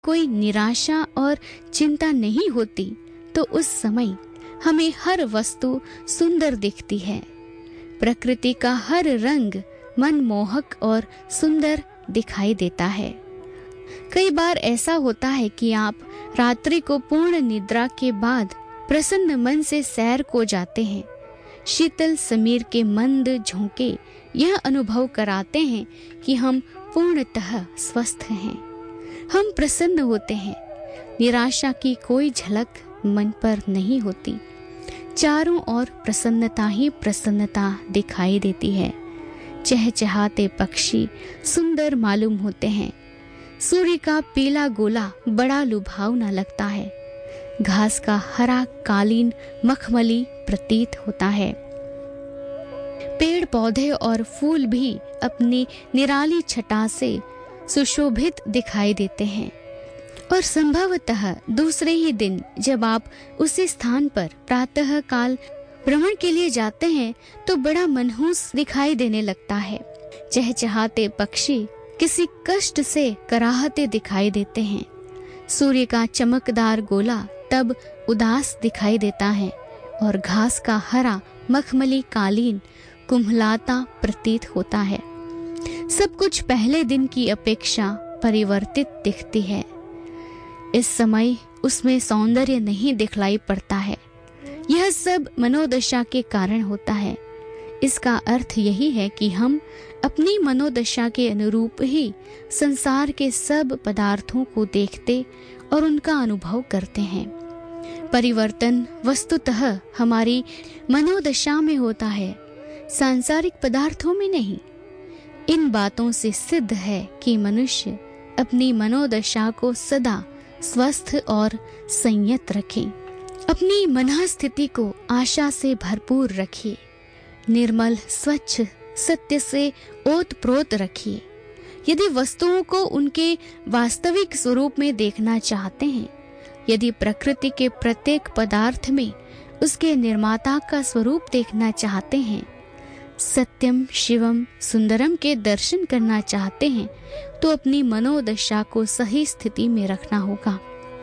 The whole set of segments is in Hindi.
कोई निराशा और चिंता नहीं होती तो उस समय हमें हर वस्तु सुंदर दिखती है। प्रकृति का हर रंग मनमोहक और सुंदर दिखाई देता है। कई बार ऐसा होता है कि आप रात्रि को पूर्ण निद्रा के बाद प्रसन्न मन से सैर को जाते हैं। शीतल समीर के मंद झोंके यह अनुभव कराते हैं कि हम पूर्णतः स्वस्थ हैं। हम प्रसन्न होते हैं। निराशा की कोई झलक मन पर नहीं होती। चारों ओर प्रसन्नता ही प्रसन्नता दिखाई देती है। चहचहाते पक्षी सुंदर मालूम होते हैं। सूर्य का पीला गोला बड़ा लुभावना लगता है। घास का हरा कालीन मखमली प्रतीत होता है। पेड़ पौधे और फूल भी अपनी निराली छटा से सुशोभित दिखाई देते हैं। और संभवतः दूसरे ही दिन जब आप उसी स्थान पर प्रातः काल भ्रमण के लिए जाते हैं तो बड़ा मनहूस दिखाई देने लगता है। चहचहाते पक्षी किसी कष्ट से कराहते दिखाई देते हैं। सूर्य का चमकदार गोला तब उदास दिखाई देता है और घास का हरा मखमली कालीन कुम्हलाता प्रतीत होता है। सब कुछ पहले दिन की अपेक्षा परिवर्तित दिखती है। इस समय उसमें सौंदर्य नहीं दिखलाई पड़ता है। यह सब मनोदशा के कारण होता है। इसका अर्थ यही है कि हम अपनी मनोदशा के अनुरूप ही संसार के सब पदार्थों को देखते और उनका अनुभव करते हैं। परिवर्तन वस्तुतः हमारी मनोदशा में होता है, सांसारिक पदार्थों में नहीं। इन बातों से सिद्ध है कि मनुष्य अपनी मनोदशा को सदा स्वस्थ और संयत रखे। अपनी मन स्थिति को आशा से भरपूर रखिए। निर्मल स्वच्छ सत्य से ओतप्रोत रखिए। यदि वस्तुओं को उनके वास्तविक स्वरूप में देखना चाहते हैं, यदि प्रकृति के प्रत्येक पदार्थ में उसके निर्माता का स्वरूप देखना चाहते हैं, सत्यम शिवम सुंदरम के दर्शन करना चाहते हैं, तो अपनी मनोदशा को सही स्थिति में रखना होगा।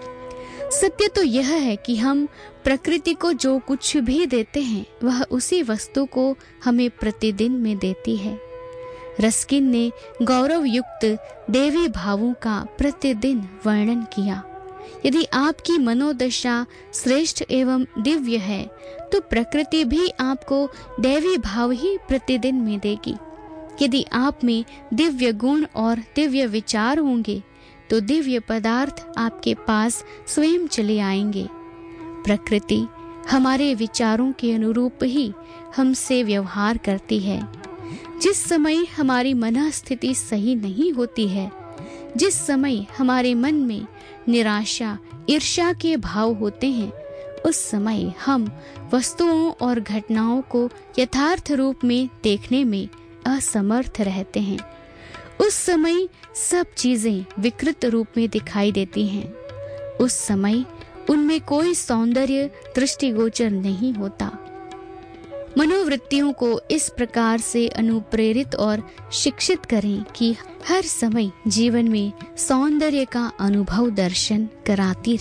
सत्य तो यह है कि हम प्रकृति को जो कुछ भी देते हैं वह उसी वस्तु को हमें प्रतिदिन में देती है। रस्किन ने गौरव युक्त देवी भावों का प्रतिदिन वर्णन किया। यदि आपकी मनोदशा श्रेष्ठ एवं दिव्य है तो प्रकृति भी आपको दैवी भाव ही प्रतिदिन में देगी। यदि आप में दिव्य गुण और दिव्य विचार होंगे तो दिव्य पदार्थ आपके पास स्वयं चले आएंगे। प्रकृति हमारे विचारों के अनुरूप ही हमसे व्यवहार करती है। जिस समय हमारी मन स्थिति सही नहीं होती है, जिस समय हमारे मन में निराशा ईर्ष्या के भाव होते हैं, उस समय हम वस्तुओं और घटनाओं को यथार्थ रूप में देखने में असमर्थ रहते हैं। उस समय सब चीजें विकृत रूप में दिखाई देती हैं। उस समय उनमें कोई सौंदर्य दृष्टिगोचर नहीं होता। मनोवृत्तियों को इस प्रकार से अनुप्रेरित और शिक्षित करें कि हर समय जीवन में सौंदर्य का अनुभव दर्शन कराती